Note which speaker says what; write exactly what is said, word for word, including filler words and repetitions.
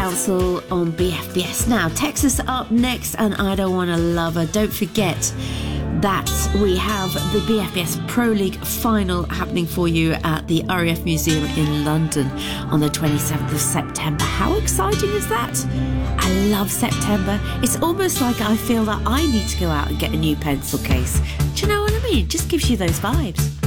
Speaker 1: Council on B F B S. Now, Texas up next, and I Don't Wanna Love Her. Don't forget that we have the B F B S Pro League final happening for you at the R A F Museum in London on the twenty-seventh of September. How exciting is that? I love September. It's almost like I feel that I need to go out and get a new pencil case. Do you know what I mean? It just gives you those vibes.